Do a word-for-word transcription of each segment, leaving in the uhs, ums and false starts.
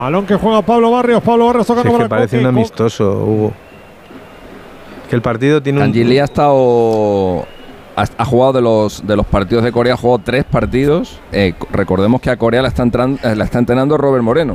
Balón que juega Pablo Barrios. Pablo Barrios tocando sí, para que parece un amistoso, Hugo. Que el partido tiene Kang un... Jin Lee ha estado... Ha, ha jugado de los, de los partidos de Corea, ha jugado tres partidos. Eh, recordemos que a Corea la está, entran, la está entrenando Robert Moreno.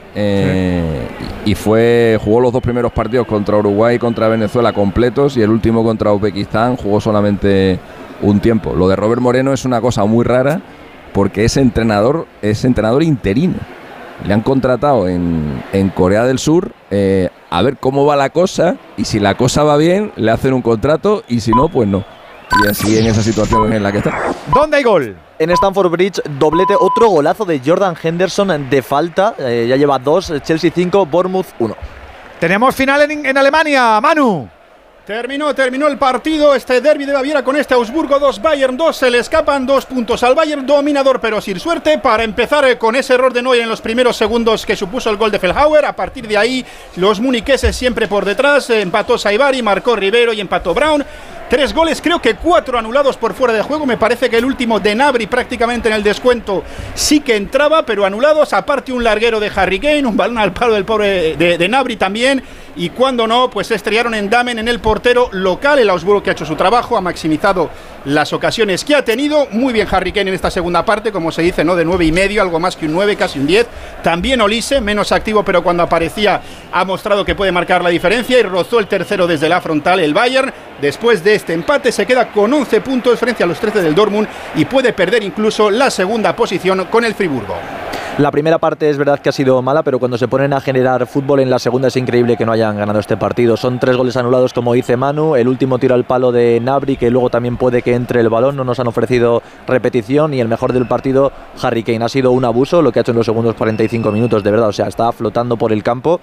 Eh, sí. Y fue jugó los dos primeros partidos contra Uruguay y contra Venezuela completos, y el último contra Uzbekistán jugó solamente un tiempo. Lo de Robert Moreno es una cosa muy rara, porque es entrenador, es entrenador interino. Le han contratado en, en Corea del Sur eh, a ver cómo va la cosa, y si la cosa va bien le hacen un contrato, y si no, pues no. Y así en esa situación en la que está. ¿Dónde hay gol? En Stamford Bridge, doblete, otro golazo de Jordan Henderson de falta. Eh, ya lleva dos, Chelsea cinco, Bournemouth uno. Tenemos final en, en Alemania, Manu. Terminó, terminó el partido, este derbi de Baviera con este Augsburgo dos, Bayern dos, se le escapan dos puntos al Bayern, dominador pero sin suerte, para empezar con ese error de Neuer en los primeros segundos que supuso el gol de Feldhauer. A partir de ahí, los muniqueses siempre por detrás, empató Saibari, marcó Rivero y empató Brown. Tres goles, creo que cuatro anulados por fuera de juego. Me parece que el último de Gnabry prácticamente en el descuento sí que entraba, pero anulados. Aparte un larguero de Harry Kane, un balón al palo del pobre de, de Gnabry también. Y cuando no, pues se estrellaron en Damen, en el portero local. El Augsburgo, que ha hecho su trabajo, ha maximizado las ocasiones que ha tenido. Muy bien Harry Kane en esta segunda parte, como se dice, ¿no? De nueve y medio, algo más que un nueve, casi un diez. También Olise, menos activo, pero cuando aparecía ha mostrado que puede marcar la diferencia, y rozó el tercero desde la frontal el Bayern. Después de este empate se queda con once puntos frente a los trece del Dortmund, y puede perder incluso la segunda posición con el Friburgo. La primera parte es verdad que ha sido mala, pero cuando se ponen a generar fútbol en la segunda es increíble que no hayan ganado este partido. Son tres goles anulados, como dice Manu, el último tiro al palo de Gnabry, que luego también puede que entre el balón, no nos han ofrecido repetición, y el mejor del partido, Harry Kane. Ha sido un abuso lo que ha hecho en los segundos cuarenta y cinco minutos, de verdad, o sea, está flotando por el campo,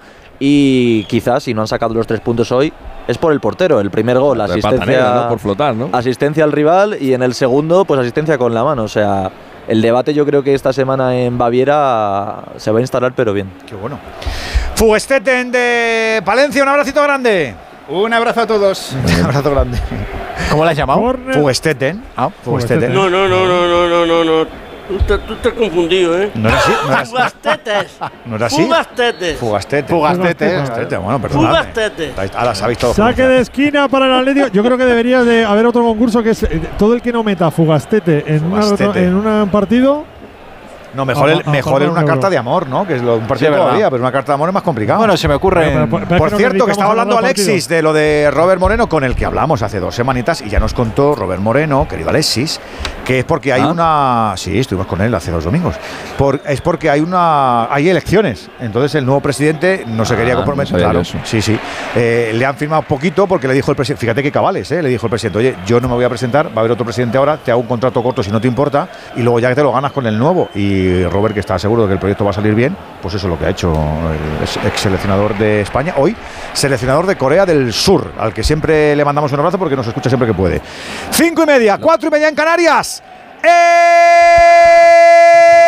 y quizás si no han sacado los tres puntos hoy es por el portero. El primer gol, asistencia, negra, ¿no? Por flotar, ¿no? Asistencia al rival, y en el segundo, pues asistencia con la mano, o sea... El debate yo creo que esta semana en Baviera se va a instalar, pero bien. Qué bueno. Fuestetten de Palencia, un abracito grande. Un abrazo a todos. Un abrazo grande. ¿Cómo la has llamado? Fuestetten. Ah, Fuestetten. No, no, no, no, no, no, no, no. Tú estás, tú estás confundido, ¿eh? No era así. No era así. Fugastetes. ¿No era así? Fugastetes. Fugastetes. Fugastetes. Fugastetes. Bueno, perdóname. Fugastetes. Ahora sabéis todo. Saque de esquina para el Atlético. Yo creo que debería de haber otro concurso, que es eh, todo el que no meta Fugastete en, Fugastete. Una, en un partido. No, mejor, el, mejor en una carta de amor, ¿no? Que es lo, un partido sí, todavía, pero una carta de amor es más complicado. Bueno, se me ocurre. Pero, pero, pero, Por pero cierto, que que estaba hablando Alexis partido. de lo de Robert Moreno, con el que hablamos hace dos semanitas, y ya nos contó Robert Moreno, querido Alexis, que es porque hay ¿Ah? una. Sí, estuvimos con él hace dos domingos. Por, es porque hay una. Hay elecciones. Entonces el nuevo presidente no se ah, quería comprometer. No claro, eso. Sí, sí. Eh, le han firmado poquito porque le dijo el presidente. Fíjate qué cabales, ¿eh? Le dijo el presidente: oye, yo no me voy a presentar, va a haber otro presidente ahora, te hago un contrato corto si no te importa, y luego ya que te lo ganas con el nuevo. Y Robert, que está seguro de que el proyecto va a salir bien, pues eso es lo que ha hecho el ex seleccionador de España, hoy seleccionador de Corea del Sur, al que siempre le mandamos un abrazo porque nos escucha siempre que puede. Cinco y media, cuatro y media en Canarias. ¡Eh!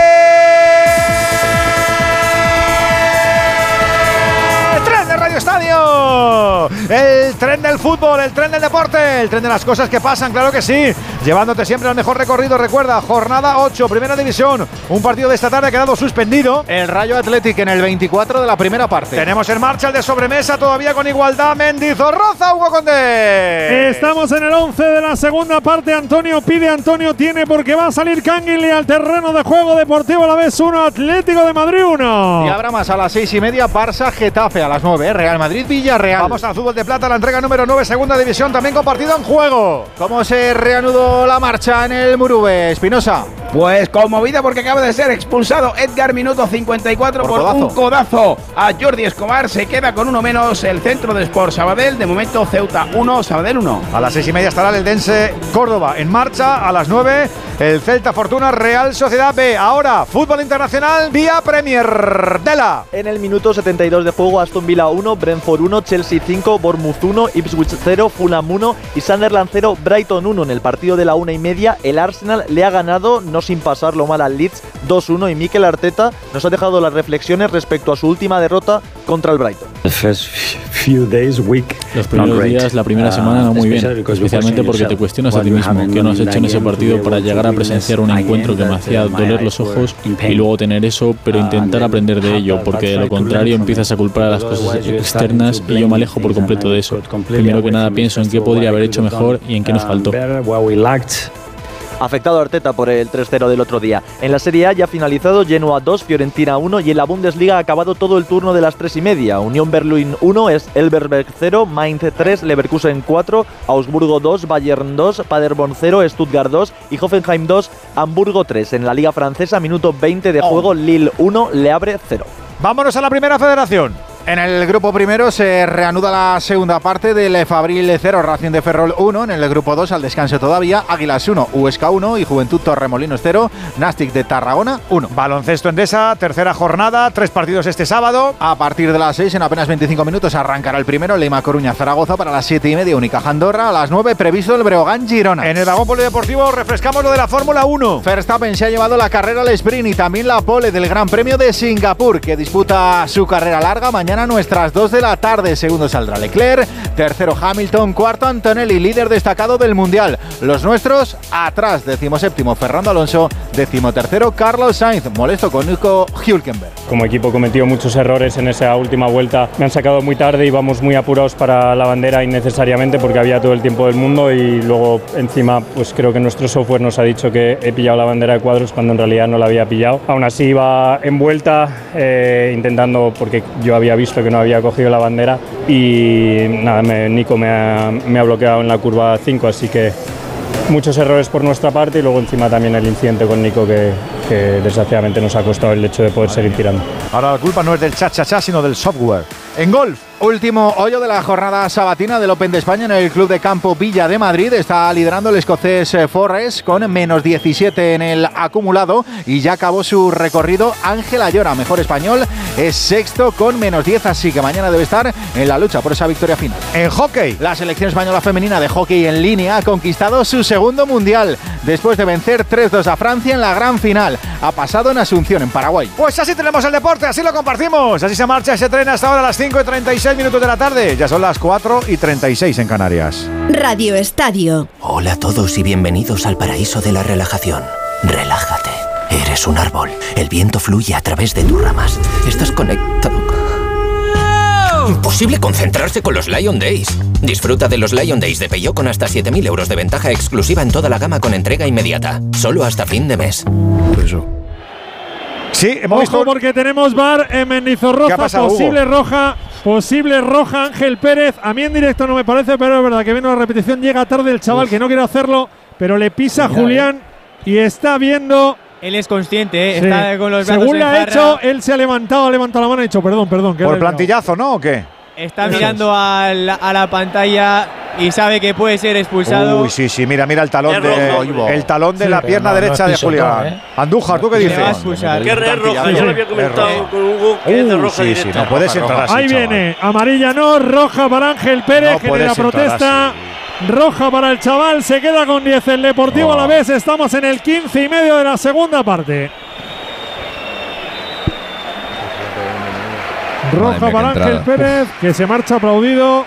¡Tren de Radio Estadio! El tren del fútbol, el tren del deporte, el tren de las cosas que pasan, claro que sí. Llevándote siempre al mejor recorrido. Recuerda, jornada ocho, primera división. Un partido de esta tarde ha quedado suspendido. El Rayo Athletic en el veinticuatro de la primera parte. Tenemos en marcha el de sobremesa, todavía con igualdad. Mendizorroza, Hugo Condé. Estamos en el once de la segunda parte. Antonio pide, Antonio tiene, porque va a salir Kang Jin Lee al terreno de juego. Deportivo Alavés uno, Atlético de Madrid uno. Y habrá más a las seis y media. Barça Getafe a las nueve. Real Madrid Villarreal. Vamos al fútbol de plata, la entrega número nueve, segunda división, también con partido en juego. ¿Cómo se reanudó la marcha en el Murube, Espinosa? Pues conmovida porque acaba de ser expulsado Edgar, minuto cincuenta y cuatro, por, por codazo. un codazo a Jordi Escobar. Se queda con uno menos el centro de Sport Sabadell. De momento Ceuta uno, Sabadell uno. A las seis y media estará el Eldense Córdoba en marcha. A las nueve el Celta Fortuna Real Sociedad B. Ahora fútbol internacional vía Premier. Dela. En el minuto setenta y dos de juego, Aston Villa uno, Brentford uno, Chelsea cinco, Bournemouth uno, Ipswich cero, Fulham uno y Sunderland cero, Brighton uno. En el partido de la una y media, el Arsenal le ha ganado, no sin pasarlo mal, al Leeds dos uno, y Mikel Arteta nos ha dejado las reflexiones respecto a su última derrota contra el Brighton. Los primeros días, la primera semana no muy bien, especialmente porque te cuestionas a ti mismo qué no has hecho en ese partido para llegar a presenciar un encuentro que me hacía doler los ojos y luego tener eso, pero intentar aprender de ello, porque de lo contrario empiezas a culpar a las cosas externas y yo me alejo por completo de eso. Primero que nada pienso en qué podría haber hecho mejor y en qué nos faltó. Afectado Arteta por el tres cero del otro día. En la Serie A ya ha finalizado Genoa dos, Fiorentina uno y en la Bundesliga ha acabado todo el turno de las tres y media. Unión Berlín uno, es Elversberg cero, Mainz tres, Leverkusen cuatro, Augsburgo dos, Bayern dos, Paderborn cero, Stuttgart dos y Hoffenheim dos, Hamburgo tres. En la Liga Francesa, minuto veinte de juego, Lille uno, Le Havre cero. Vámonos a la primera federación. En el grupo primero se reanuda la segunda parte del Fabril cero, Racing de Ferrol uno. En el grupo dos, al descanso todavía, Águilas uno, Huesca uno y Juventud Torremolinos cero, Nastic de Tarragona uno. Baloncesto Endesa, tercera jornada, tres partidos este sábado. A partir de las seis, en apenas veinticinco minutos, arrancará el primero, Lima Coruña Zaragoza. Para las siete y media, Unicaja Andorra. A las nueve, previsto el Breogán Girona. En el vagón polideportivo refrescamos lo de la Fórmula uno. Verstappen se ha llevado la carrera al sprint y también la pole del Gran Premio de Singapur, que disputa su carrera larga mañana a nuestras dos de la tarde. Segundo saldrá Leclerc, tercero Hamilton, cuarto Antonelli, líder destacado del Mundial. Los nuestros atrás, decimoséptimo Fernando Alonso, decimotercero Carlos Sainz, molesto con Nico Hülkenberg. Como equipo he cometido muchos errores en esa última vuelta, me han sacado muy tarde y vamos muy apurados para la bandera innecesariamente porque había todo el tiempo del mundo y luego encima pues creo que nuestro software nos ha dicho que he pillado la bandera de cuadros cuando en realidad no la había pillado. Aún así iba en vuelta eh, intentando, porque yo había visto que no había cogido la bandera y nada, me, Nico me ha, me ha bloqueado en la curva cinco, así que muchos errores por nuestra parte y luego encima también el incidente con Nico que, que desgraciadamente nos ha costado el hecho de poder seguir tirando. Ahora la culpa no es del cha-cha-cha, sino del software. En golf, último hoyo de la jornada sabatina del Open de España en el Club de Campo Villa de Madrid. Está liderando el escocés Forrest con menos diecisiete en el acumulado y ya acabó su recorrido Ángel Ayora, mejor español, es sexto con menos diez, así que mañana debe estar en la lucha por esa victoria final. En hockey, la selección española femenina de hockey en línea ha conquistado su segundo mundial después de vencer tres dos a Francia en la gran final. Ha pasado en Asunción, en Paraguay. Pues así tenemos el deporte, así lo compartimos, así se marcha ese tren hasta ahora a las cinco y treinta y seis minutos de la tarde. Ya son las cuatro y treinta y seis en Canarias. Radio Estadio. Hola a todos y bienvenidos al paraíso de la relajación. Relájate. Eres un árbol. El viento fluye a través de tus ramas. Estás conectado. Imposible concentrarse con los Lion Days. Disfruta de los Lion Days de Peugeot con hasta siete mil euros de ventaja exclusiva en toda la gama con entrega inmediata. Solo hasta fin de mes. Eso. Sí, hemos Ojo visto porque tenemos V A R en Mendizorroza. pasado, posible Hugo? roja. Posible roja Ángel Pérez. A mí en directo no me parece, pero es verdad que viene la repetición. Llega tarde el chaval Uf. que no quiere hacerlo, pero le pisa Mira, Julián eh. y está viendo. Él es consciente, ¿eh? Sí. Está con los brazos Según en le ha jarra. hecho, él se ha levantado, ha levantado la mano y ha dicho perdón, perdón. ¿Por plantillazo, no? ¿O qué? Está Eso mirando a la, a la pantalla y sabe que puede ser expulsado. Uy, sí, sí, mira, mira el talón de, rojo, el talón de sí, la pierna no, derecha no de Julián. ¿Eh? Andújar, ¿tú qué dices? Que es roja, ya lo había comentado con Hugo, que es de roja sí, directa. Sí, no puedes entrar así, Ahí chaval. viene, amarilla no, roja para Ángel Pérez, no genera protesta. Roja para el chaval, se queda con diez el Deportivo oh. a la vez. Estamos en el quince y medio de la segunda parte. Roja Madre, para Ángel Pérez, que se marcha aplaudido.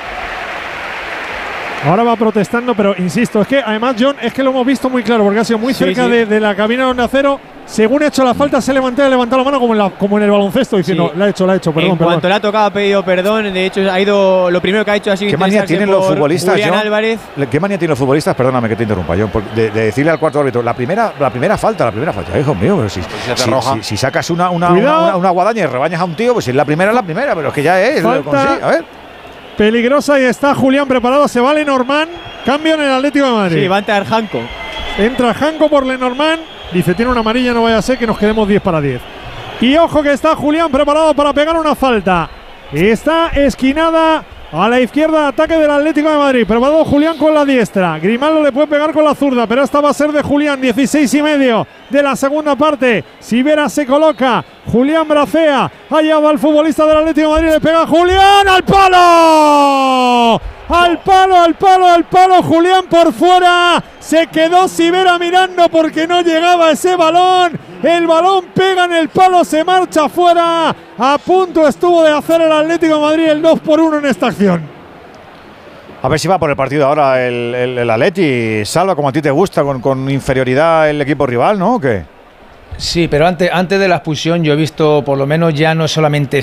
Ahora va protestando, pero insisto, es que además, John, es que lo hemos visto muy claro, porque ha sido muy sí, cerca sí. De, de la cabina de Onda Cero. Según ha hecho la falta, se levantó y ha levantado la mano como en, la, como en el baloncesto, diciendo, sí. la ha hecho, la ha hecho, perdón, en perdón. cuanto le ha tocado, ha pedido perdón. De hecho, ha ido, lo primero que ha hecho ha sido ¿Qué manía tienen los futbolistas, Julián John? Álvarez. ¿Qué manía tienen los futbolistas? Perdóname que te interrumpa, John, de, de decirle al cuarto árbitro, la primera, la primera falta, la primera falta. Hijo mío, pero si, pues si, si, si sacas una, una, una, una, una guadaña y rebañas a un tío, pues si es la primera, es la primera, pero es que ya es. Falta a ver. Peligrosa y está Julián preparado, se va Lenormand, cambio en el Atlético de Madrid. Sí, va a entrar Janko. Entra Janko por Lenormand, dice tiene una amarilla, no vaya a ser que nos quedemos diez para diez. Y ojo que está Julián preparado para pegar una falta. Está esquinada a la izquierda, ataque del Atlético de Madrid. Preparado Julián con la diestra. Grimaldo le puede pegar con la zurda, pero esta va a ser de Julián. dieciséis y medio de la segunda parte. Sivera se coloca. Julián bracea. Allá va el futbolista del Atlético de Madrid. Le pega Julián al palo. al palo, al palo, al palo, Julián por fuera, se quedó Sivera mirando porque no llegaba ese balón, el balón pega en el palo, se marcha fuera, a punto estuvo de hacer el Atlético de Madrid el dos por uno en esta acción. A ver si va por el partido ahora el, el, el Atleti, Salva, como a ti te gusta, con, con inferioridad el equipo rival, ¿no? ¿O qué? Sí, pero antes, antes de la expulsión yo he visto, por lo menos ya no solamente